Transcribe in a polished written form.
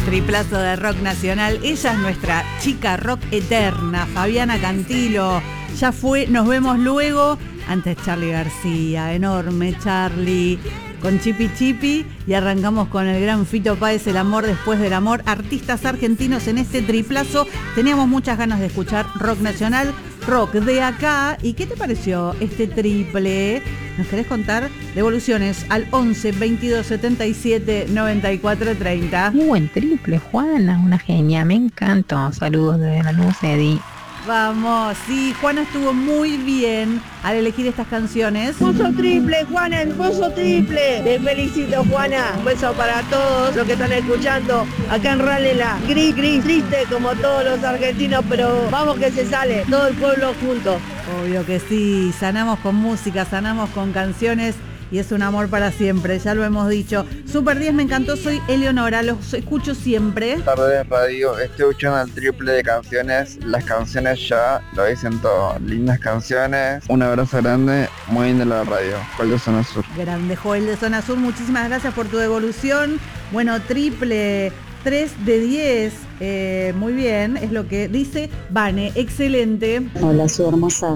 Triplazo de rock nacional. Ella es nuestra chica rock eterna, Fabiana Cantilo. Ya fue, nos vemos luego. Antes Charly García, enorme Charly, con Chipi Chipi. Y arrancamos con el gran Fito Páez, El amor después del amor. Artistas argentinos en este triplazo. Teníamos muchas ganas de escuchar rock nacional, rock de acá. ¿Y qué te pareció este triple? ¿Nos querés contar? Devoluciones al 11 22 77 94 30. Muy buen triple, Juana, una genia, me encantó. Saludos desde la luz, Eddie. Vamos, sí, Juana estuvo muy bien al elegir estas canciones. Hermoso triple, Juana, hermoso triple. Te felicito, Juana. Un beso para todos los que están escuchando acá en Ralela. Gris, triste como todos los argentinos, pero vamos que se sale, todo el pueblo junto. Obvio que sí, sanamos con música, sanamos con canciones. Y es un amor para siempre, ya lo hemos dicho. Super 10 me encantó, soy Eleonora, los escucho siempre. Tarde en radio, estoy escuchando el triple de canciones. Las canciones ya lo dicen todo. Lindas canciones, un abrazo grande, muy bien de la radio. Joel de Zona Sur. Grande Joel de Zona Sur, muchísimas gracias por tu devolución. Bueno, triple 3 de 10, muy bien, es lo que dice Vane, excelente. Hola, su hermosa